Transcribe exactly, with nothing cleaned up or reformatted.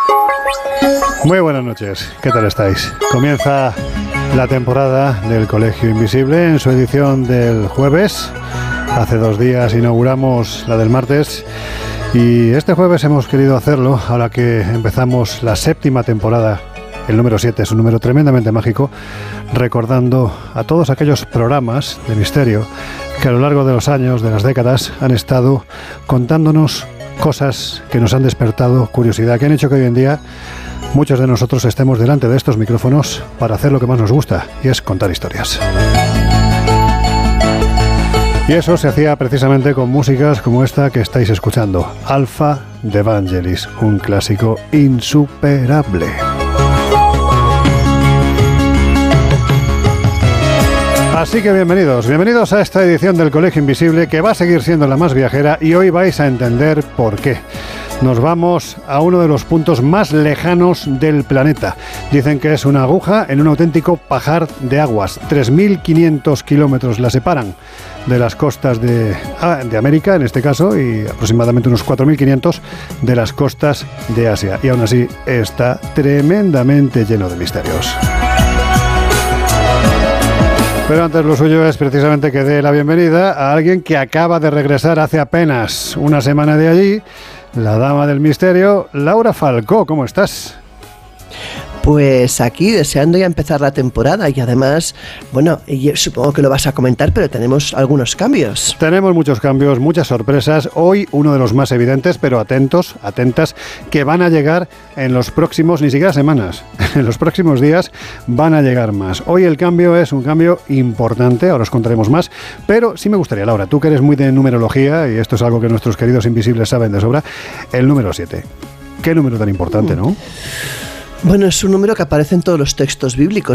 Muy buenas noches, ¿qué tal estáis? Comienza la temporada del Colegio Invisible en su edición del jueves. Hace dos días inauguramos la del martes y este jueves hemos querido hacerlo ahora que empezamos la séptima temporada. El número siete es un número tremendamente mágico, recordando a todos aquellos programas de misterio que a lo largo de los años, de las décadas, han estado contándonos cosas que nos han despertado curiosidad, que han hecho que hoy en día muchos de nosotros estemos delante de estos micrófonos para hacer lo que más nos gusta, y es contar historias. Y eso se hacía precisamente con músicas como esta que estáis escuchando, Alpha de Vangelis, un clásico insuperable. Así que bienvenidos, bienvenidos a esta edición del Colegio Invisible, que va a seguir siendo la más viajera, y hoy vais a entender por qué. Nos vamos a uno de los puntos más lejanos del planeta. Dicen que es una aguja en un auténtico pajar de aguas. tres mil quinientos kilómetros la separan de las costas de, ah, de América, en este caso, y aproximadamente unos cuatro mil quinientos de las costas de Asia. Y aún así está tremendamente lleno de misterios. Pero antes lo suyo es precisamente que dé la bienvenida a alguien que acaba de regresar hace apenas una semana de allí, la dama del misterio, Laura Falcó. ¿Cómo estás? Pues aquí deseando ya empezar la temporada y además, bueno, y supongo que lo vas a comentar, pero tenemos algunos cambios. Tenemos muchos cambios, muchas sorpresas. Hoy uno de los más evidentes, pero atentos, atentas, que van a llegar en los próximos, ni siquiera semanas, en los próximos días van a llegar más. Hoy el cambio es un cambio importante, ahora os contaremos más, pero sí me gustaría, Laura, tú que eres muy de numerología, y esto es algo que nuestros queridos invisibles saben de sobra, el número siete. Qué número tan importante, ¿no? Bueno, es un número que aparece en todos los textos bíblicos.